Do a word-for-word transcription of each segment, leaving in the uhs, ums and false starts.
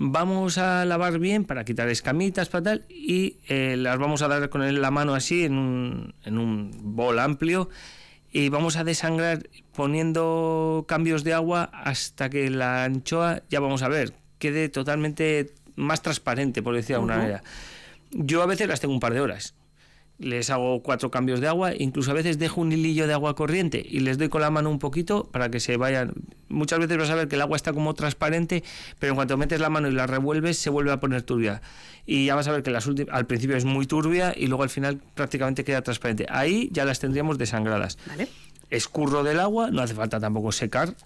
vamos a lavar bien para quitar escamitas, para tal, y eh, las vamos a dar con la mano así en un, en un bol amplio, y vamos a desangrar poniendo cambios de agua hasta que la anchoa, ya vamos a ver, quede totalmente más transparente, por decir de alguna uh-huh. manera. Yo a veces las tengo un par de horas. Les hago cuatro cambios de agua, incluso a veces dejo un hilillo de agua corriente y les doy con la mano un poquito para que se vayan. Muchas veces vas a ver que el agua está como transparente, pero en cuanto metes la mano y la revuelves se vuelve a poner turbia. Y ya vas a ver que las últimas, al principio es muy turbia y luego al final prácticamente queda transparente. Ahí ya las tendríamos desangradas. Vale. Escurro del agua, no hace falta tampoco secar.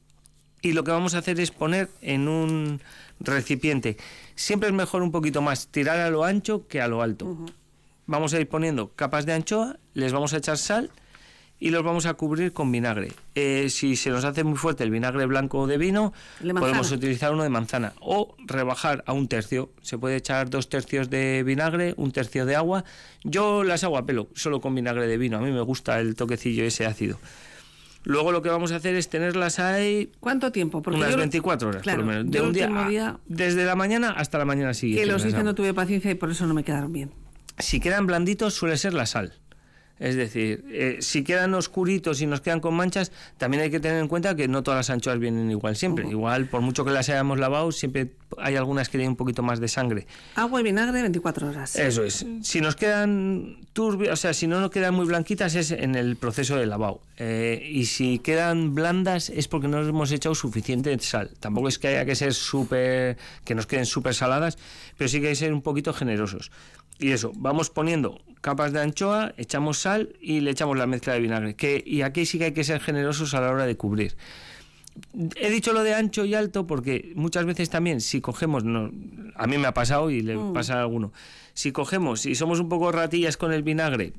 Y lo que vamos a hacer es poner en un recipiente. Siempre es mejor un poquito más tirar a lo ancho que a lo alto. Uh-huh. Vamos a ir poniendo capas de anchoa, les vamos a echar sal y los vamos a cubrir con vinagre. Eh, si se nos hace muy fuerte el vinagre blanco de vino, podemos utilizar uno de manzana o rebajar a un tercio. Se puede echar dos tercios de vinagre, un tercio de agua. Yo las hago a pelo, solo con vinagre de vino. A mí me gusta el toquecillo ese ácido. Luego lo que vamos a hacer es tenerlas ahí... ¿Cuánto tiempo? Porque unas yo, veinticuatro horas, claro, por lo menos. De un día, día a, desde la mañana hasta la mañana siguiente. Que los hice no tuve paciencia y por eso no me quedaron bien. Si quedan blanditos suele ser la sal. Es decir, eh, si quedan oscuritos y nos quedan con manchas, también hay que tener en cuenta que no todas las anchoas vienen igual siempre. Uh-huh. Igual, por mucho que las hayamos lavado, siempre hay algunas que tienen un poquito más de sangre. Agua y vinagre veinticuatro horas. Eso es. Si nos quedan turbias, o sea, si no nos quedan muy blanquitas es en el proceso de lavado. Eh, y si quedan blandas es porque no hemos echado suficiente sal. Tampoco es que haya que ser súper, que nos queden súper saladas, pero sí que hay que ser un poquito generosos. Y eso, vamos poniendo capas de anchoa, echamos sal y le echamos la mezcla de vinagre. Que, y aquí sí que hay que ser generosos a la hora de cubrir. He dicho lo de ancho y alto porque muchas veces también si cogemos, no, a mí me ha pasado y le mm. pasa a alguno, si cogemos y somos un poco ratillas con el vinagre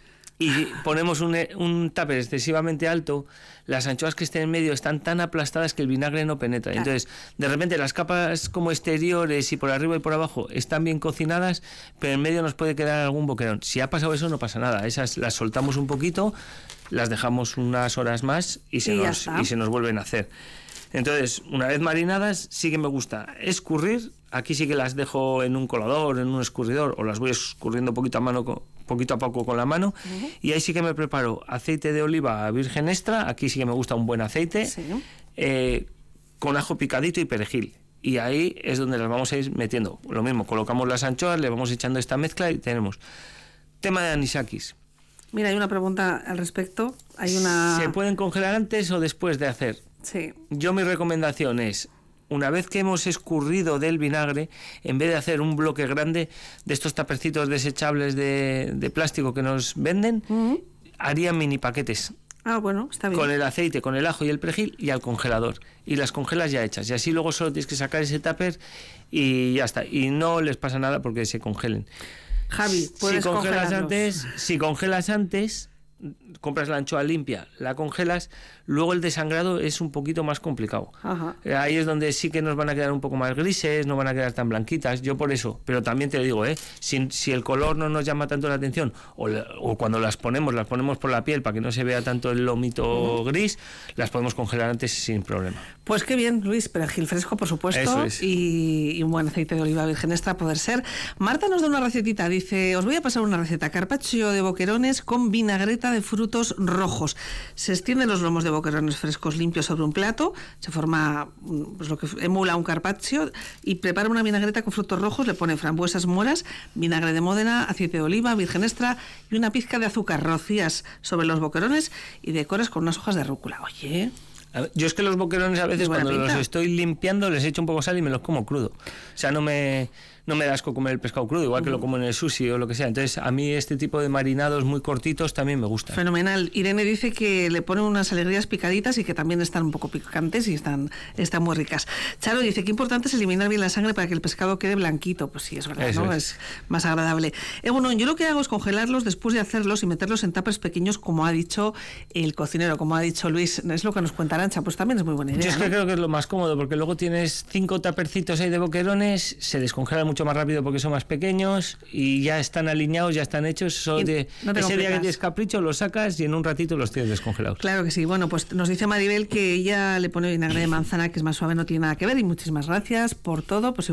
y ponemos un, un tupper excesivamente alto, las anchoas que estén en medio están tan aplastadas que el vinagre no penetra. Claro. Entonces, de repente las capas como exteriores y por arriba y por abajo están bien cocinadas, pero en medio nos puede quedar algún boquerón. Si ha pasado eso, no pasa nada. Esas las soltamos un poquito, las dejamos unas horas más y se, y nos, y se nos vuelven a hacer. Entonces, una vez marinadas, sí que me gusta escurrir. Aquí sí que las dejo en un colador, en un escurridor, o las voy escurriendo poquito a mano, poquito a poco con la mano. Uh-huh. Y ahí sí que me preparo aceite de oliva virgen extra. Aquí sí que me gusta un buen aceite, sí. eh, con ajo picadito y perejil. Y ahí es donde las vamos a ir metiendo. Lo mismo, colocamos las anchoas, le vamos echando esta mezcla y tenemos tema de anisakis. Mira, hay una pregunta al respecto. Hay una... ¿Se pueden congelar antes o después de hacer? Sí. Yo mi recomendación es, una vez que hemos escurrido del vinagre, en vez de hacer un bloque grande de estos tapercitos desechables de, de plástico que nos venden, uh-huh. haría mini paquetes. Ah, bueno, está bien. Con el aceite, con el ajo y el perejil y al congelador. Y las congelas ya hechas. Y así luego solo tienes que sacar ese tupper y ya está. Y no les pasa nada porque se congelen. Javi, puedes si congelas antes, si congelas antes, compras la anchoa limpia, la congelas, luego el desangrado es un poquito más complicado. Ajá. Ahí es donde sí que nos van a quedar un poco más grises, no van a quedar tan blanquitas, yo por eso, pero también te digo, ¿eh? si, si el color no nos llama tanto la atención, o, la, o cuando las ponemos, las ponemos por la piel para que no se vea tanto el lomito uh-huh. gris, las podemos congelar antes sin problema. Pues qué bien, Luis, perejil fresco, por supuesto, es. y, y un buen aceite de oliva virgen extra a poder ser. Marta nos da una recetita, dice, os voy a pasar una receta, carpaccio de boquerones con vinagreta de frutos rojos. Se extienden los lomos de boquerones frescos limpios sobre un plato, se forma pues, lo que emula un carpaccio y prepara una vinagreta con frutos rojos, le pone frambuesas moras, vinagre de Módena, aceite de oliva, virgen extra y una pizca de azúcar, rocías sobre los boquerones y decoras con unas hojas de rúcula. Oye... Yo es que los boquerones a veces cuando pinta. los estoy limpiando les echo un poco sal y me los como crudo. O sea, no me, no me da asco comer el pescado crudo, igual uh-huh. que lo como en el sushi o lo que sea. Entonces, a mí este tipo de marinados muy cortitos también me gustan. Fenomenal. Irene dice que le ponen unas alegrías picaditas y que también están un poco picantes y están, están muy ricas. Charo dice que importante es eliminar bien la sangre para que el pescado quede blanquito. Pues sí, es verdad, Eso ¿no? Es. es más agradable. Eh, bueno, yo lo que hago es congelarlos después de hacerlos y meterlos en tuppers pequeños, como ha dicho el cocinero, como ha dicho Luis. Es lo que nos cuentará. Pues también es muy buena idea. Yo es que ¿no? creo que es lo más cómodo, porque luego tienes cinco tapercitos ahí de boquerones, se descongelan mucho más rápido porque son más pequeños y ya están alineados, ya están hechos. Solo de, no ese complicas. Día que tienes capricho los sacas y en un ratito los tienes descongelados. Claro que sí. Bueno, pues nos dice Maribel que ella le pone vinagre de manzana, que es más suave, no tiene nada que ver, y muchísimas gracias por todo. Pues